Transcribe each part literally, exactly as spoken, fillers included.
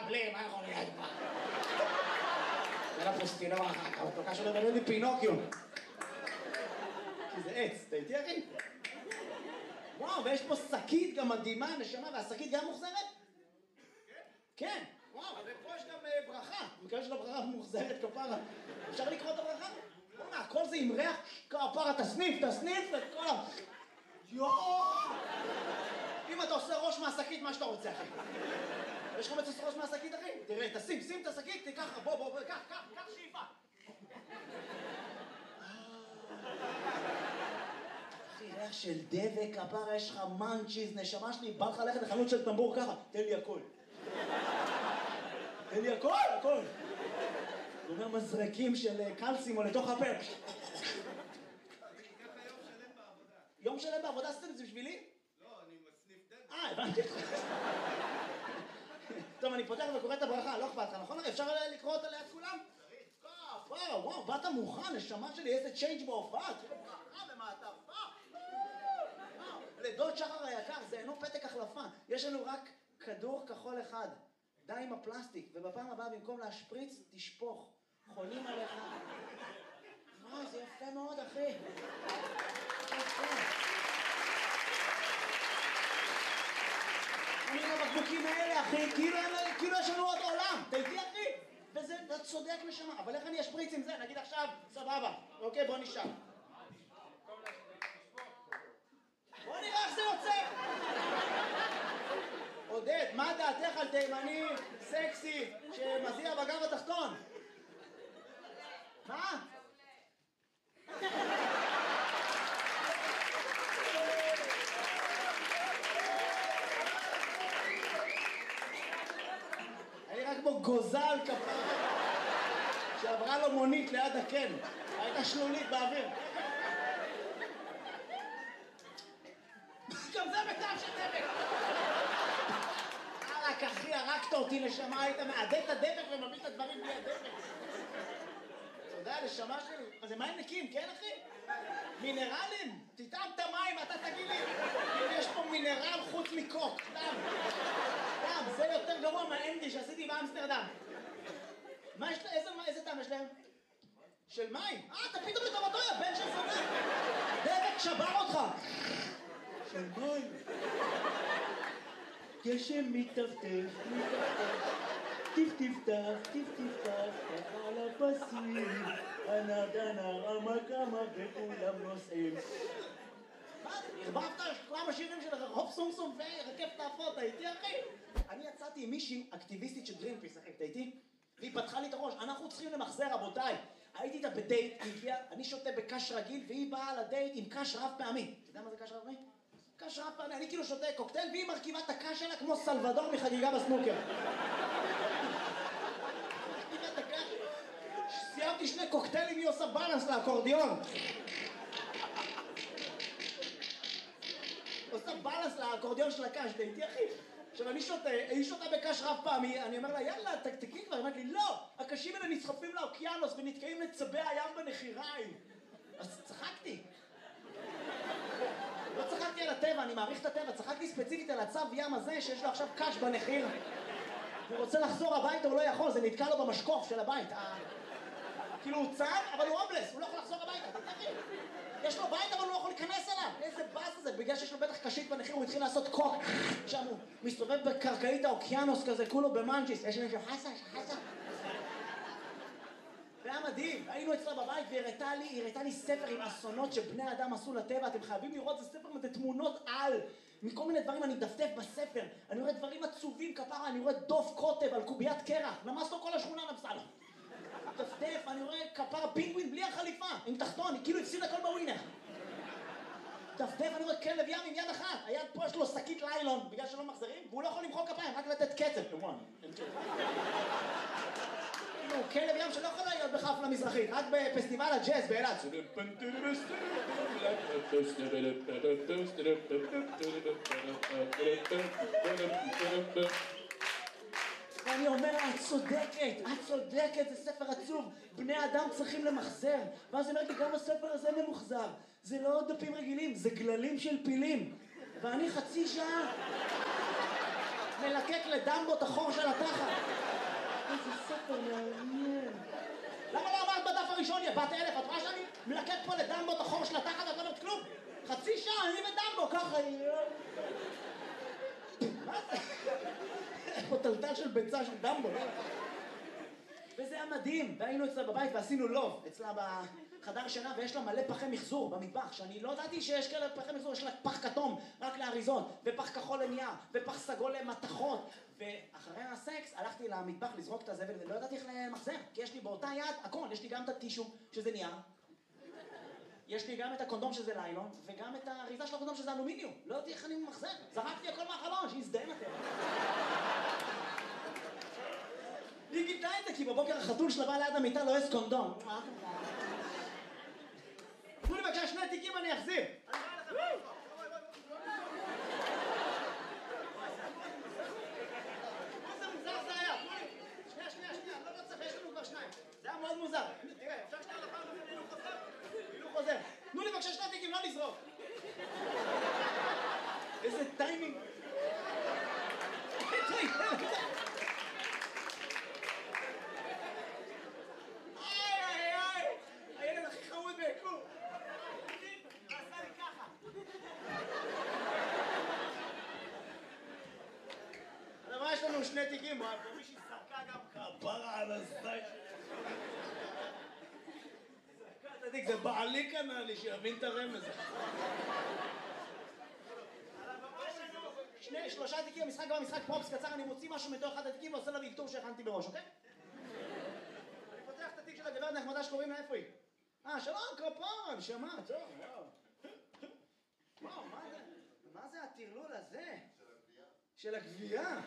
בלי, מה יכול להיות כבר? זה לפוסטינו אחר, האוטוקה שלו בלי לי פינוקיו. כי זה עץ, אתה איתי אחי? וואו, ויש פה שקית גם מדהימה, נשמה, והשקית גם מוחזרת? כן, וואו, ופה יש גם ברכה, מקווה של הברכה מוחזרת כפרה. אפשר לקרוא את הברכה? בוא'נה, הכל זה עם ריח, כפרה, תסניף, תסניף, וכל ה... יואו! אם אתה עושה ראש מהשקית, מה שאתה רוצה, אחי? יש לך מצוס ראש מהשקית, אחי? תראה, תשים, שים את השקית, תיקח, בוא, בוא, בוא, קח, קח, קח שאיפה. אחי, ריח של דבק, כפרה, יש לך מנצ'יז, נשמה שלי, בא לך ללכת לחנות של טמבור ככה, תן לי הכל. תן לי הכל, הכל. הוא אומר מזרקים של קלסים או לתוך הפה. יום שלם בעבודה עשיתם את זה בשבילי? לא, אני מסניף דלת. אה, הבנתי אותך. טוב, אני פותח וקורא את הברכה, לא אכפת לך, נכון? אפשר לקרוא אותה ליד כולם? צריך. וואו, וואו, באת מוכן, נשמה שלי, איזה צ'יינג' בהופעה, תראה ברכה במעטפה. לדוד שחר היקר, זה אינו פתק החלפה. יש לנו רק כדור כחול אחד. די עם הפלסטיק, ובפעם הבאה במקום להשפריץ, תשפוך. חולים עליך. וואו, זה יפה מאוד, אחי. יפה. אני עם הבקבוקים האלה, אחי, כאילו, כאילו יש לנו עוד עולם. אתה איתי, אחי? וזה, אתה צודק נשמה. אבל איך אני אשפריץ עם זה? נגיד עכשיו, סבבה. אוקיי, בוא נשאר. בוא נראה איך זה יוצא. עודד, מה דעתך על תימני סקסי שמזיע בגב התחתון? מה? אני רק כמו גוזל כפרה שעברה לו מונית ליד הקן, הייתה שלולית באוויר. גם זה בטעם של דבק. רק אחי, הרגת אותי נשמה, היית מעדד את הדבק ומביא את הדברים בלי הדבק. אתה יודע, נשמה שלי, אז זה מים נקיים, כן אחי? מינרלים? תטעם את המים, אתה תגיד לי אם יש פה מינרל חוץ מקוק, סתם. סתם, זה יותר גרוע מהאנדי שעשיתי באמסטרדם. מה יש להם? איזה טעם יש להם? של מים? אה, אתה פתאום לטובתו, יא בן של זונה. דבק שבר אותך. של מים. גשם מטפטף, מטפטף, טיפ-טיפטף, טיפ-טיפטף, ככה על הפסים, הנרדן הרמה כמה וכולם נוסעים. מה? הרבבת כמה שירים של רחוב סומסום ורכב תעפות, הייתי אחי? אני יצאתי עם מישהי אקטיביסטית של גרינפיס, אחי, אתה איתי? והיא פתחה לי את הראש, אנחנו צריכים למחזר רבותיי. הייתי איתה בדייט, היא הגיעה, אני שותה בקש רגיל, והיא באה לדייט עם קש רב פעמי. אתה יודע מה זה קש רב פעמי? קש רב פעמי, אני כאילו שותה קוקטייל, והיא מרכיבה את הקש שלה כמו סלבדור מחגיגה בסנוקר. מרכיבה את הקש, סיימתי שני קוקטיילים, היא עושה בלנס לאקורדיון. עושה בלנס לאקורדיון של הקש, דייתי אחי. עכשיו אני שותה, היא שותה בקש רב פעמי, אני אומר לה, יאללה, תקתקי כבר, היא אומרת לי, לא, הקשים האלה נסחפים לאוקיינוס ונתקעים לצבי הים בנחיריים. אז צחקתי. לא צחקתי על הטבע, אני מעריך את הטבע, צחקתי ספציפית על הצב ים הזה שיש לו עכשיו קש בנחיר. הוא רוצה לחזור הביתה, הוא לא יכול, זה נתקע לו במשקוף של הבית. כאילו הוא צב, אבל הוא הומלס, הוא לא יכול לחזור הביתה, אתה תכף. יש לו בית, אבל הוא לא יכול להיכנס אליו. איזה באס הזה, בגלל שיש לו בטח קשית בנחיר, הוא התחיל לעשות קוק. שם הוא מסתובב בקרקעית האוקיינוס כזה, כולו במנג'יס. יש מישהו, חסה, חסה. זה היה מדהים, היינו אצלה בבית והיא הראתה לי, היא הראתה לי ספר עם אסונות שבני אדם עשו לטבע, אתם חייבים לראות, זה ספר עם תמונות על, מכל מיני דברים אני מדפדף בספר, אני רואה דברים עצובים כפרה, אני רואה דוב קוטב על קוביית קרח, נמס לו כל השכונה נפסה לו. דפדף, אני רואה כפרה פינגווין בלי החליפה, עם תחתון, כאילו הפסיד הכל בווינר. דפדף, אני רואה כלב ים עם יד אחת, היד פה יש לו שקית ליילון, בגלל שלא מחזרים, והוא לא יכול למחוא כפיים, רק לתת קצב. הוא כלב ים שלא יכול להיות בחפלה מזרחית, רק בפסטיבל הג'אז באילת. ואני אומר, את צודקת, את צודקת, זה ספר עצוב, בני אדם צריכים למחזר. ואז אני אומר לי, גם הספר הזה ממוחזר, זה לא דפים רגילים, זה גללים של פילים. ואני חצי שעה מלקק לדמבו את החור של התחת. איזה ספר מעניין. למה לא אמרת בדף הראשון, יא בת אלף? את רואה שאני מלקק פה לדמבו את החור של התחת ואת לא אומרת כלום? חצי שעה, אני ודמבו, ככה יהיה. מה זה? פה טלטל של ביצה של דמבו. וזה היה מדהים, והיינו אצלה בבית ועשינו לוב, אצלה בחדר שינה, ויש לה מלא פחי מחזור במטבח, שאני לא ידעתי שיש כאלה פחי מחזור, יש לה פח כתום רק לאריזות, ופח כחול לנייר, ופח סגול למתכות, ואחרי הסקס הלכתי למטבח לזרוק את הזבל, ולא ידעתי איך למחזר, כי יש לי באותה יד הכל, יש לי גם את הטישו, שזה נייר, יש לי גם את הקונדום שזה ליילון, וגם את האריזה של הקונדום שזה אלומיניום, לא ידעתי איך אני ממחזר, זרקתי הכל מהחלון, שיזדהם אתם. היא גיתה את זה, כי בבוקר החתול שלה בא ליד המיטה לא יש קונדום. תנו לי בבקשה שני תיקים אני אחזיר. איזה מוזר זה היה. שנייה, שנייה, שנייה, לא צריך, יש לנו כבר שניים. זה היה מאוד מוזר. תראה, אפשר שנייה לפעם הזה, הילוך חוזר? הילוך חוזר. תנו לי בבקשה שני תיקים, לא לזרוק. איזה טיימינג. יש לנו שני תיקים, מישהי זרקה גם כפרה על הזית. זרקה את התיק, זה בעלי קנה לי, שיבין את הרמז. שני, שלושה תיקים, המשחק גם המשחק פרופס קצר, אני מוציא משהו מתוך אחד התיקים ועושה לה אלתור שהכנתי בראש, אוקיי? אני פותח את התיק של הגברת נחמדה שקוראים לה, איפה היא? אה, שלום, כפרה, נשמה, טוב, וואו. וואו, מה זה? מה זה הטרלול הזה? של הגבייה.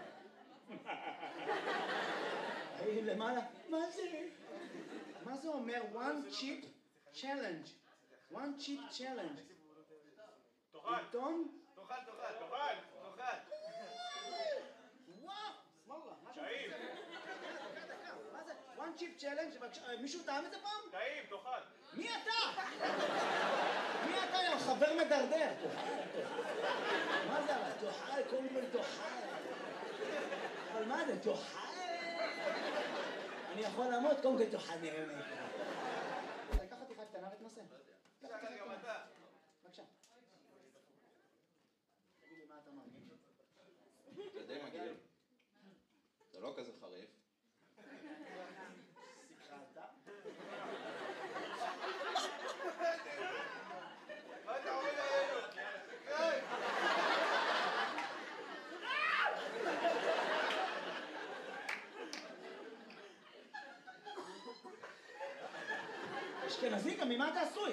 היי, למעלה. מה זה? מה זה אומר? one chip challenge. one chip challenge. תאכל. עיתון? תאכל, תאכל, תאכל, תאכל. וואו, סמאלה. טעים. מה זה? one chip challenge? מישהו טעם את זה פעם? טעים, תאכל. מי אתה? מי אתה, יא חבר מדרדר? מה זה אבל? תאכל, קודם כל תאכל. אבל מה זה? תאכל? אני יכול למות, קודם כל תאכל נראה לי. לקח חתיכה קטנה ותנסה. תאכל גם אתה. בבקשה. תגיד לי מה אתה מרגיש? אתה די מגעיל. זה לא כזה חריף. סיכרת? מה אתה עומד עלינו? סקרן! אשכנזי גם, ממה אתה עשוי?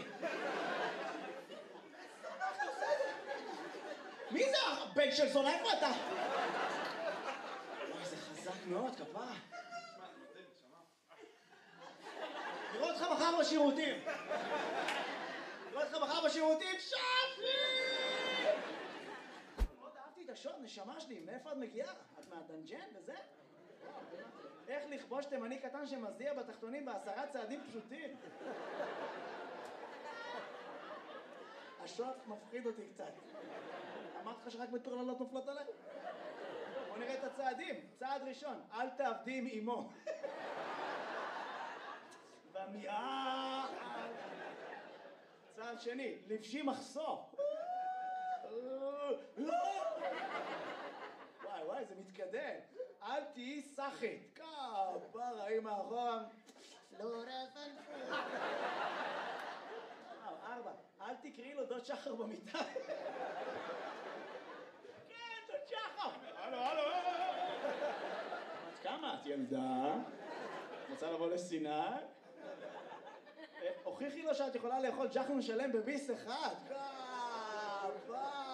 מי זה הבן של זונה? איפה אתה? אוי, זה חזק מאוד, כפרה. נראה אותך מחר בשירותים. נראה אותך מחר בשירותים, שפי! מאוד אהבתי את השוט, נשמה שלי, מאיפה את מגיעה? את מהדנג'ן וזה? איך לכבוש תימני קטן שמזיע בתחתונים בעשרה צעדים פשוטים? השוט מפחיד אותי קצת. אמרתי לך שרק בטרללות נופלות עליי? בוא נראה את הצעדים. צעד ראשון, אל תעבדי עם אמו. במיעה. צעד שני, לבשי מחסור. וואי וואי, זה מתקדם. אל תהיי סחית. כפרה, עם האחרון. לא רפנפו. וואו, ארבע. אל תקראי לו דוד שחר במיטה. כן, דוד שחר. הלו, הלו. את כמה? את ילדה? רוצה לבוא לסיני? הוכיחי לו שאת יכולה לאכול ג'חנון שלם בביס אחד. כפרה.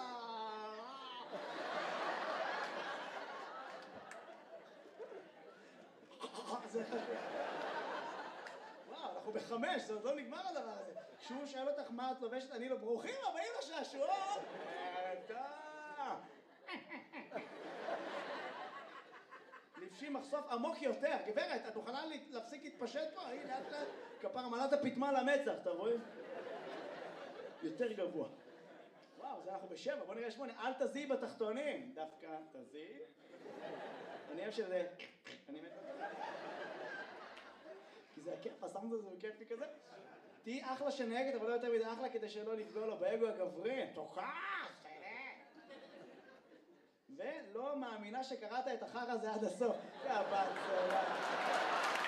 וואו, אנחנו בחמש, זה עוד לא נגמר הדבר הזה. כשהוא שואל אותך מה את לובשת, אני לא ברוכים הבאים לשעשועון! לבשי מחשוף עמוק יותר. גברת, את מוכנה להפסיק להתפשט פה? הנה, לאט לאט. כפרה מלאת הפטמה למצח, אתה רואים? יותר גבוה. וואו, זה עכשיו אנחנו בשבע, בוא נראה שמונה, אל תזיעי בתחתונים. דווקא תזיעי. אני אוהב שזה... אני מת... כי זה הכיף, הסאונד הזה הוא כיפי כזה. תהי אחלה שנהגת, אבל לא יותר מדי אחלה כדי שלא לפגוע לו באגו הגברי. תוכח! ולא מאמינה שקראת את החרא הזה עד הסוף. יא בת זונה.